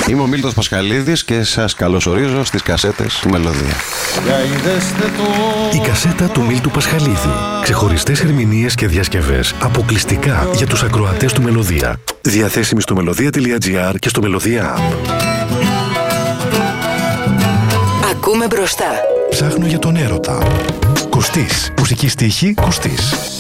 Είμαι ο Μίλτος Πασχαλίδης και σας καλωσορίζω στις κασέτες του Μελωδία. Η κασέτα του Μίλτου Πασχαλίδη. Ξεχωριστές ερμηνείες και διασκευές αποκλειστικά για τους ακροατές του Μελωδία. Διαθέσιμη στο melodia.gr και στο Μελωδία App. Ακούμε μπροστά. Ψάχνω για τον έρωτα. Κωστής. Μουσική στίχη Κωστής.